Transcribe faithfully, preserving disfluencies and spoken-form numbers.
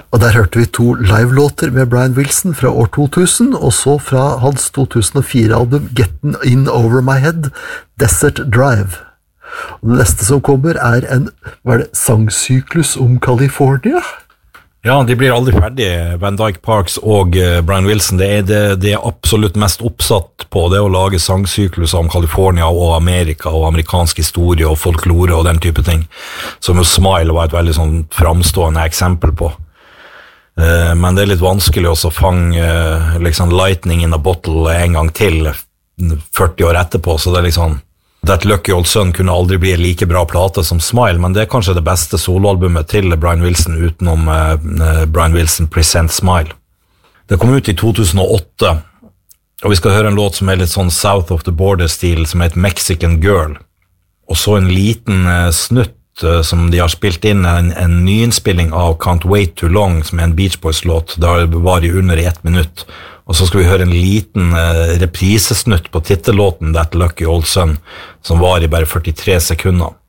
Og der hørte vi to live-låter med Brian Wilson fra år to tusen, og så fra hans to tusen og fire-album Getting In Over My Head, Desert Drive. Og det neste som kommer er en, hva er det, sangsyklus om California? Ja, de blir aldri ferdige, Van Dyke Parks og uh, Brian Wilson. Det er det, det er absolutt mest oppsatt på, det å lage sangsyklus om California og Amerika og amerikansk historie og folklore og den type ting, som jo Smile var et veldig sånn framstående eksempel på. Uh, men det er litt vanskelig også å fange uh, liksom lightning in a bottle en gang til førti år etterpå, så det er liksom That Lucky Old Son kunne aldri bli en like bra plate som Smile, men det er kanskje det beste soloalbumet til Brian Wilson utenom uh, Brian Wilson Present Smile. Det kom ut i to tusen og åtte, og vi skal høre en låt som er litt sånn South of the Border-stil, som heter Mexican Girl. Og så en liten uh, snutt uh, som de har spilt inn, en, en nyinnspilling av Can't Wait Too Long, som er en Beach Boys-låt, der det var i under ett minutt. Og så skal vi høre en liten uh, reprisesnutt på titellåten That Lucky Old Son, som var i bare førtitre sekunder.